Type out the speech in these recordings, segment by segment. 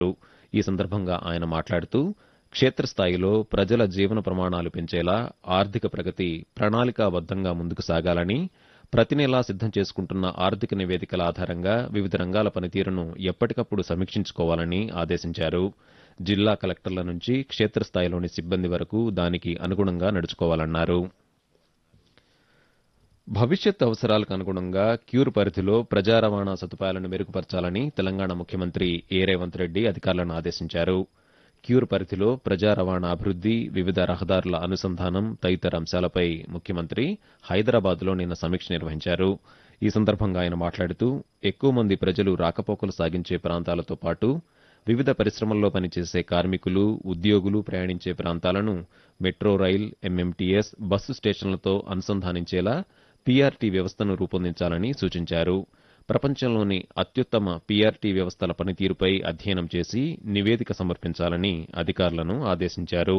ఈ సందర్భంగా ఆయన మాట్లాడుతూ క్షేత్రస్థాయిలో ప్రజల జీవన ప్రమాణాలు పెంచేలా ఆర్థిక ప్రగతి ప్రణాళికాబద్దంగా ముందుకు సాగాలని, ప్రతి నెలా సిద్దం చేసుకుంటున్న ఆర్థిక నివేదికల ఆధారంగా వివిధ రంగాల పనితీరును ఎప్పటికప్పుడు సమీక్షించుకోవాలని ఆదేశించారు. జిల్లా కలెక్టర్ల నుంచి క్షేత్రస్థాయిలోని సిబ్బంది వరకు దానికి అనుగుణంగా నడుచుకోవాలన్నారు. భవిష్యత్ అవసరాలకు అనుగుణంగా క్యూర్ పరిధిలో ప్రజా రవాణా సదుపాయాలను మెరుగుపరచాలని తెలంగాణ ముఖ్యమంత్రి రేవంత్ రెడ్డి అధికారులను ఆదేశించారు. క్యూర్ పరిధిలో ప్రజా రవాణా అభివృద్ది, వివిధ రహదారుల అనుసంధానం తదితర అంశాలపై ముఖ్యమంత్రి హైదరాబాద్లో నిన్న సమీక్ష నిర్వహించారు. ఈ సందర్భంగా ఆయన మాట్లాడుతూ ఎక్కువ మంది ప్రజలు రాకపోకలు సాగించే ప్రాంతాలతో పాటు వివిధ పరిశ్రమల్లో పనిచేసే కార్మికులు, ఉద్యోగులు ప్రయాణించే ప్రాంతాలను metro rail, MMTS, bus స్టేషన్లతో అనుసంధానించేలా PRT వ్యవస్థను రూపొందించాలని సూచించారు. ప్రపంచంలోని అత్యుత్తమ పీఆర్టీ వ్యవస్థల పనితీరుపై అధ్యయనం చేసి నివేదిక సమర్పించాలని అధికారులను ఆదేశించారు.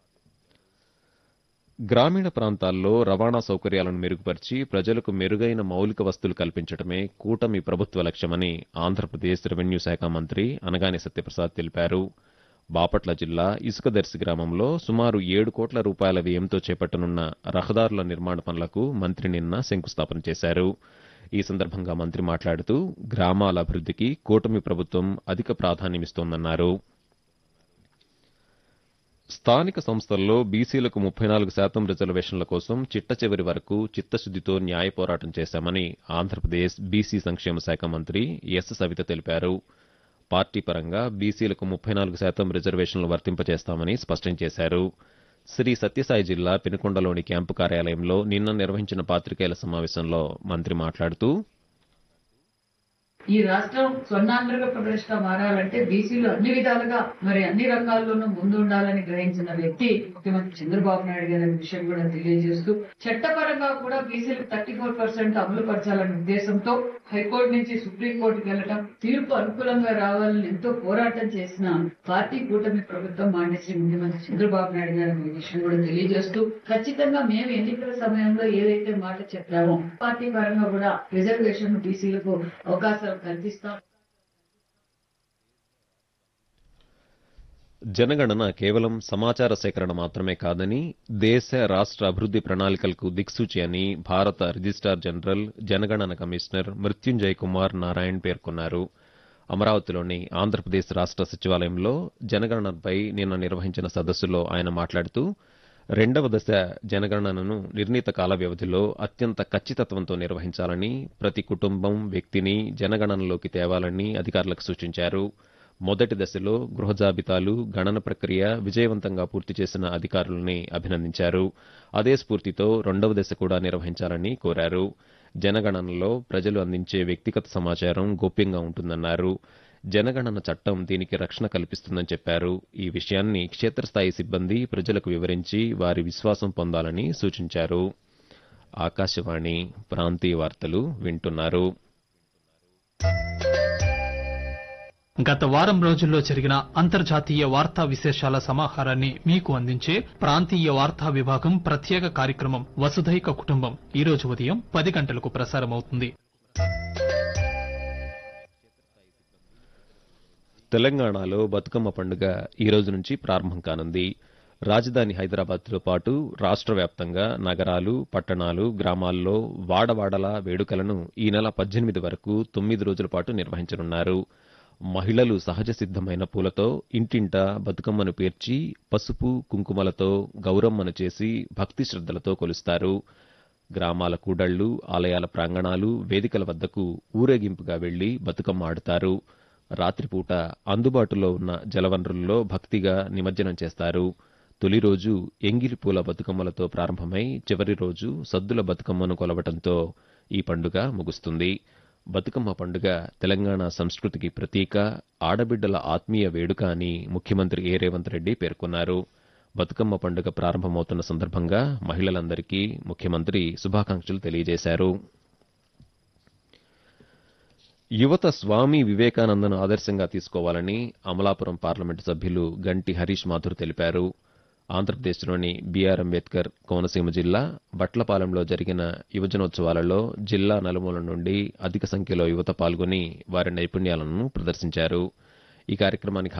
గ్రామీణ ప్రాంతాల్లో రవాణా సౌకర్యాలను మెరుగుపరిచి ప్రజలకు మెరుగైన మౌలిక వసతులు కల్పించడమే కూటమి ప్రభుత్వ లక్ష్యమని ఆంధ్రప్రదేశ్ రెవెన్యూ శాఖ మంత్రి అనగాని సత్యప్రసాద్ తెలిపారు. బాపట్ల జిల్లా ఇసుకదర్శి గ్రామంలో సుమారు 7 కోట్ల రూపాయల వ్యయంతో చేపట్టనున్న రహదారుల నిర్మాణ పనులకు మంత్రి నిన్న శంకుస్థాపన చేశారు. ఈ సందర్భంగా మంత్రి మాట్లాడుతూ గ్రామాల అభివృద్దికి కూటమి ప్రభుత్వం అధిక ప్రాధాన్యమిస్తోందన్నారు. స్థానిక సంస్థల్లో బీసీలకు 34% రిజర్వేషన్ల కోసం చిట్టచివరి వరకు చిత్తశుద్దితో న్యాయ పోరాటం చేశామని ఆంధ్రప్రదేశ్ బీసీ సంక్షేమ శాఖ మంత్రి ఎస్ సవిత తెలిపారు. పార్టీ పరంగా బీసీలకు 34% రిజర్వేషన్లు వర్తింపజేస్తామని స్పష్టం చేశారు. శ్రీ సత్యసాయి జిల్లా పెనుకొండలోని క్యాంపు కార్యాలయంలో నిన్న నిర్వహించిన పాత్రికేయుల సమావేశంలో మంత్రి మాట్లాడుతూ ఈ రాష్ట్రం స్వర్ణాంధ్రప్రదేశ్ గా మారాలంటే బీసీలు అన్ని విధాలుగా అన్ని రంగాల్లోనూ ముందు ఉండాలని గ్రహించిన వ్యక్తి ముఖ్యమంత్రి చంద్రబాబు నాయుడు గారి విషయం కూడా తెలియజేస్తూ చట్టపరంగా కూడా బీసీలకు 34% అమలు పరచాలనే ఉద్దేశంతో హైకోర్టు నుంచి సుప్రీంకోర్టుకు వెళ్లడం, తీర్పు అనుకూలంగా రావాలని ఎంతో పోరాటం చేసిన పార్టీ కూటమి ప్రభుత్వం మాన్యశ్రీ ముఖ్యమంత్రి చంద్రబాబు నాయుడు గారి విషయం కూడా తెలియజేస్తూ ఖచ్చితంగా మేము ఎన్నికల సమయంలో ఏదైతే మాట చెప్పామో పార్టీ పరంగా కూడా రిజర్వేషన్ బీసీలకు అవకాశాలు కల్పిస్తాం. జనగణన కేవలం సమాచార సేకరణ మాత్రమే కాదని దేశ రాష్ట్ర అభివృద్ది ప్రణాళికలకు దిక్సూచి అని భారత రిజిస్ట్రార్ జనరల్, జనగణన కమిషనర్ మృత్యుంజయ్ కుమార్ నారాయణ్ పేర్కొన్నారు. అమరావతిలోని ఆంధ్రప్రదేశ్ రాష్ట్ర సచివాలయంలో జనగణనపై నిన్న నిర్వహించిన సదస్సులో ఆయన మాట్లాడుతూ 2వ దశ జనగణనను నిర్ణీత కాల వ్యవధిలో అత్యంత ఖచ్చితత్వంతో నిర్వహించాలని, ప్రతి కుటుంబం, వ్యక్తిని జనగణనలోకి తేవాలని అధికారులకు సూచించారు. మొదటి దశలో గృహ జాబితాలు, గణన ప్రక్రియ విజయవంతంగా పూర్తి చేసిన అధికారులని అభినందించారు. అదే స్ఫూర్తితో 2వ దశ కూడా నిర్వహించాలని కోరారు. జనగణనలో ప్రజలు అందించే వ్యక్తిగత సమాచారం గోప్యంగా ఉంటుందన్నారు. జనగణన చట్టం దీనికి రక్షణ కల్పిస్తుందని చెప్పారు. ఈ విషయాన్ని క్షేత్రస్థాయి సిబ్బంది ప్రజలకు వివరించి వారి విశ్వాసం పొందాలని సూచించారు. ఆకాశవాణి ప్రాంతీయ వార్తలు వింటున్నారు. గత వారం రోజుల్లో జరిగిన అంతర్జాతీయ వార్తా విశేషాల సమాహారాన్ని మీకు అందించే ప్రాంతీయ వార్తా విభాగం ప్రత్యేక కార్యక్రమం వసుధైక కుటుంబం ఈ రోజు ఉదయం 10 గంటలకు ప్రసారమవుతుంది. తెలంగాణలో బతుకమ్మ పండుగ ఈ రోజు నుంచి ప్రారంభం కానుంది. రాజధాని హైదరాబాద్తో పాటు రాష్ట్ర వ్యాప్తంగా నగరాలు, పట్టణాలు, గ్రామాల్లో వాడవాడలా వేడుకలను ఈ నెల 18 వరకు 9 రోజుల పాటు నిర్వహించనున్నారు. మహిళలు సహజ సిద్ధమైన పూలతో ఇంటింటా బతుకమ్మను పేర్చి పసుపు, కుంకుమలతో గౌరమ్మను చేసి భక్తి శ్రద్ధలతో కొలుస్తారు. గ్రామాల కూడళ్లు, ఆలయాల ప్రాంగణాలు, వేదికల వద్దకు ఊరేగింపుగా వెళ్లి బతుకమ్మ ఆడుతారు. రాత్రిపూట అందుబాటులో ఉన్న జలవనరుల్లో భక్తిగా నిమజ్జనం చేస్తారు. తొలి రోజు ఎంగిలి పూల బతుకమ్మలతో ప్రారంభమై చివరి రోజు సద్దుల బతుకమ్మను కొలవటంతో ఈ పండుగ ముగుస్తుంది. బతుకమ్మ పండుగ తెలంగాణ సంస్కృతికి ప్రతీక, ఆడబిడ్డల ఆత్మీయ వేడుక అని ముఖ్యమంత్రి రేవంత్ రెడ్డి పేర్కొన్నారు. బతుకమ్మ పండుగ ప్రారంభమవుతున్న సందర్భంగా మహిళలందరికీ ముఖ్యమంత్రి శుభాకాంక్షలు తెలియజేశారు. యువత స్వామి వివేకానందను ఆదర్శంగా తీసుకోవాలని అమలాపురం పార్లమెంటు సభ్యులు గంటి హరీష్ మాథుర్ తెలిపారు. ఆంధ్రప్రదేశ్లోని బీఆర్ అంబేద్కర్ కోనసీమ జిల్లా బట్లపాలెంలో జరిగిన యువజనోత్సవాలలో జిల్లా నలుమూల నుండి అధిక సంఖ్యలో యువత పాల్గొని వారి నైపుణ్యాలను ప్రదర్శించారు. ఈ కార్యక్రమానికి